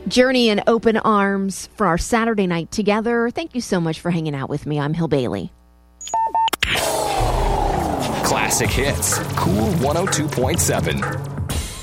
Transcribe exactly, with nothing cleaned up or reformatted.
Journey in Open Arms for our Saturday night together. Thank you so much for hanging out with me. I'm Hill Bailey. Classic hits. Cool one oh two point seven.